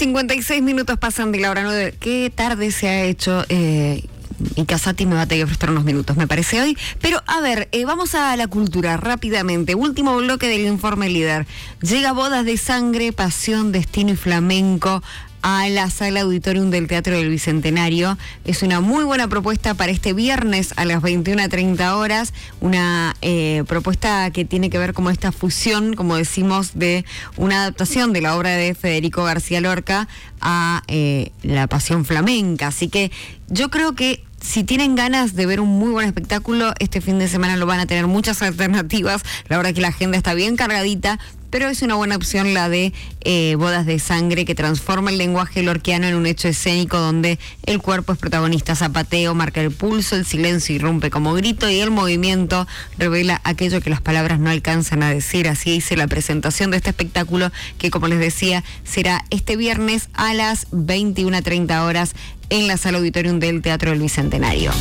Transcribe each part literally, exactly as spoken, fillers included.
cincuenta y seis minutos pasan de la hora nueve. Qué tarde se ha hecho. Eh, y Casati me va a tener que prestar unos minutos, me parece hoy. Pero, a ver, eh, vamos a la cultura rápidamente. Último bloque del Informe Líder. Llega Bodas de Sangre, Pasión, Destino y Flamenco a la Sala Auditorium del Teatro del Bicentenario. Es una muy buena propuesta para este viernes a las veintiuna treinta horas, una eh, propuesta que tiene que ver como esta fusión, como decimos, de una adaptación de la obra de Federico García Lorca a eh, la Pasión Flamenca. Así que yo creo que si tienen ganas de ver un muy buen espectáculo, este fin de semana lo van a tener muchas alternativas. La verdad que la agenda está bien cargadita, pero es una buena opción la de eh, Bodas de Sangre, que transforma el lenguaje lorquiano en un hecho escénico donde el cuerpo es protagonista. Zapateo marca el pulso, el silencio irrumpe como grito y el movimiento revela aquello que las palabras no alcanzan a decir. Así dice la presentación de este espectáculo, que, como les decía, será este viernes a las veintiuna treinta horas en la Sala Auditorium del Teatro del Bicentenario.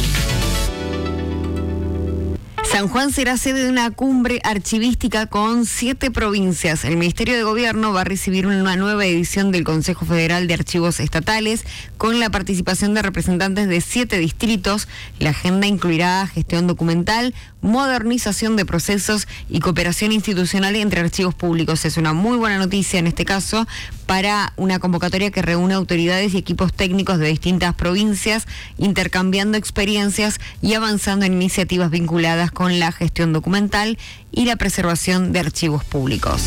San Juan será sede de una cumbre archivística con siete provincias. El Ministerio de Gobierno va a recibir una nueva edición del Consejo Federal de Archivos Estatales con la participación de representantes de siete distritos. La agenda incluirá gestión documental, modernización de procesos y cooperación institucional entre archivos públicos. Es una muy buena noticia en este caso para una convocatoria que reúne autoridades y equipos técnicos de distintas provincias, intercambiando experiencias y avanzando en iniciativas vinculadas con la gestión documental y la preservación de archivos públicos.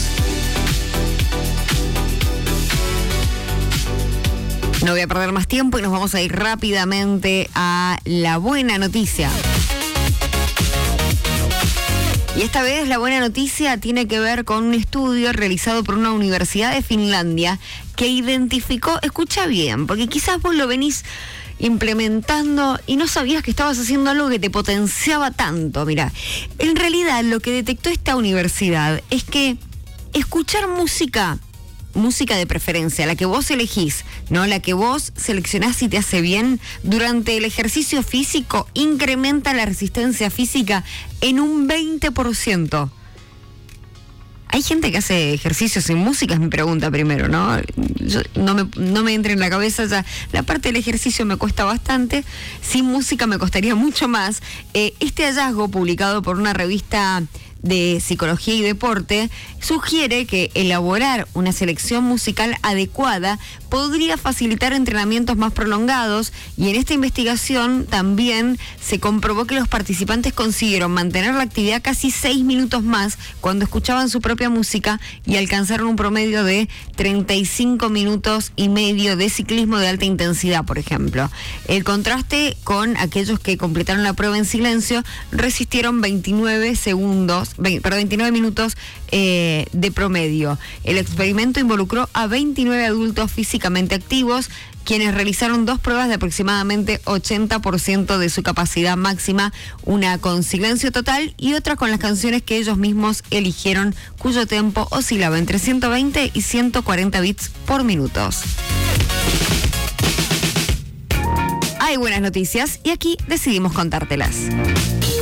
No voy a perder más tiempo y nos vamos a ir rápidamente a la buena noticia. Y esta vez la buena noticia tiene que ver con un estudio realizado por una universidad de Finlandia que identificó, escucha bien, porque quizás vos lo venís implementando y no sabías que estabas haciendo algo que te potenciaba tanto. Mirá, en realidad lo que detectó esta universidad es que escuchar música, música de preferencia, la que vos elegís, ¿no? La que vos seleccionás y te hace bien, durante el ejercicio físico incrementa la resistencia física en un veinte por ciento. Hay gente que hace ejercicio sin música, es mi pregunta primero, ¿no? Yo, no, me, no me entra en la cabeza ya. La parte del ejercicio me cuesta bastante, sin música me costaría mucho más. Eh, este hallazgo, publicado por una revista de Psicología y Deporte, sugiere que elaborar una selección musical adecuada podría facilitar entrenamientos más prolongados, y en esta investigación también se comprobó que los participantes consiguieron mantener la actividad casi seis minutos más cuando escuchaban su propia música y alcanzaron un promedio de treinta y cinco minutos y medio de ciclismo de alta intensidad, por ejemplo. El contraste con aquellos que completaron la prueba en silencio resistieron veintinueve segundos, perdón, veintinueve minutos eh, de promedio. El experimento involucró a veintinueve adultos físicamente activos, quienes realizaron dos pruebas de aproximadamente ochenta por ciento de su capacidad máxima, una con silencio total y otra con las canciones que ellos mismos eligieron, cuyo tempo oscilaba entre ciento veinte y ciento cuarenta bits por minutos. Hay buenas noticias y aquí decidimos contártelas.